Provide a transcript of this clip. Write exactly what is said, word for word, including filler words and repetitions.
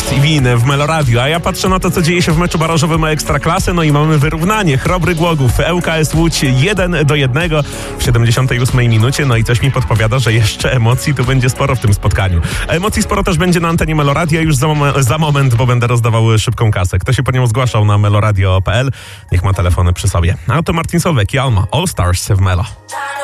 West i Win w Melo Radio, a ja patrzę na to, co dzieje się w meczu barażowym Ekstraklasy, no i mamy wyrównanie. Chrobry Głogów, ŁKS Łódź jeden do jednego w siedemdziesiątej ósmej minucie, no i coś mi podpowiada, że jeszcze emocji tu będzie sporo w tym spotkaniu. Emocji sporo też będzie na antenie Melo Radio już za, mom- za moment, bo będę rozdawał szybką kasę. Kto się po nią zgłaszał na meloradio kropka p l, niech ma telefony przy sobie. A to Martin Solveig i Alma, All Stars w Melo.